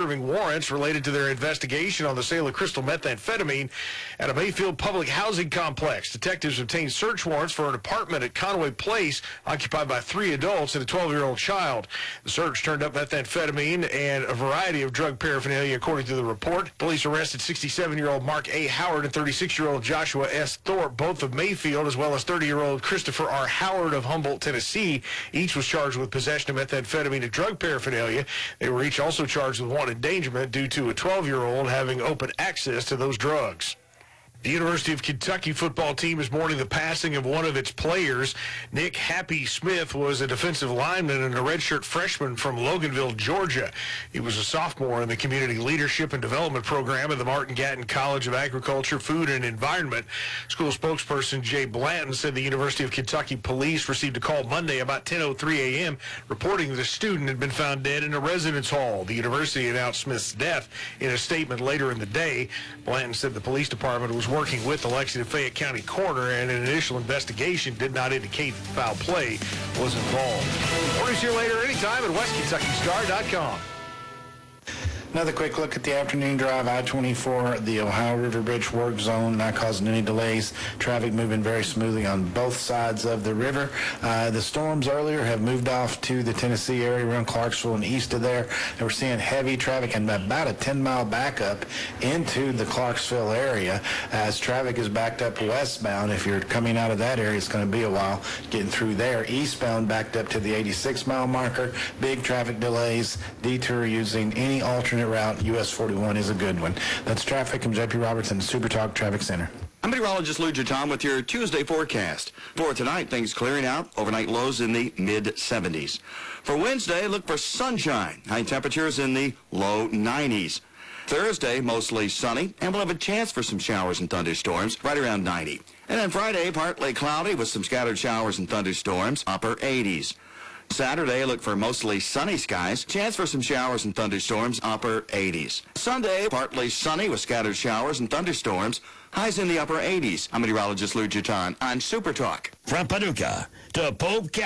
serving warrants related to their investigation on the sale of crystal methamphetamine at a Mayfield public housing complex. Detectives obtained search warrants for an apartment at Conway Place occupied by 3 adults and a 12-year-old child. The search turned up methamphetamine and a variety of drug paraphernalia, according to the report. Police arrested 67-year-old Mark A. Howard and 36-year-old Joshua S. Thorpe, both of Mayfield, as well as 30-year-old Christopher R. Howard of Humboldt, Tennessee. Each was charged with possession of methamphetamine and drug paraphernalia. They were each also charged with wanton endangerment due to a 12-year-old having open access to those drugs. The University of Kentucky football team is mourning the passing of one of its players. Nick Happy Smith was a defensive lineman and a redshirt freshman from Loganville, Georgia. He was a sophomore in the Community Leadership and Development Program at the Martin Gatton College of Agriculture, Food, and Environment. School spokesperson Jay Blanton said the University of Kentucky police received a call Monday about 10:03 a.m. reporting that a student had been found dead in a residence hall. The university announced Smith's death in a statement later in the day. Blanton said the police department was working with the Lexington Fayette County coroner, and an initial investigation did not indicate that foul play was involved. More news here later anytime at WestKentuckyStar.com. Another quick look at the afternoon drive, I-24, the Ohio River Bridge work zone, not causing any delays. Traffic moving very smoothly on both sides of the river. The storms earlier have moved off to the Tennessee area around Clarksville and east of there. And we're seeing heavy traffic and about a 10-mile backup into the Clarksville area as traffic is backed up westbound. If you're coming out of that area, it's going to be a while getting through there. Eastbound backed up to the 86-mile marker. Big traffic delays. Detour using any alternate route. US 41 is a good one. That's traffic. I'm JP Robertson, Super Talk Traffic Center. I'm meteorologist Lou Tom with your Tuesday forecast. For tonight, things clearing out. Overnight lows in the mid-70s. For Wednesday, look for sunshine. High temperatures in the low 90s. Thursday, mostly sunny, and we'll have a chance for some showers and thunderstorms, right around 90. And then Friday, partly cloudy with some scattered showers and thunderstorms, upper 80s. Saturday, look for mostly sunny skies. Chance for some showers and thunderstorms, upper 80s. Sunday, partly sunny with scattered showers and thunderstorms. Highs in the upper 80s. I'm meteorologist Lou Jutan on Super Talk. From Paducah to Polk County.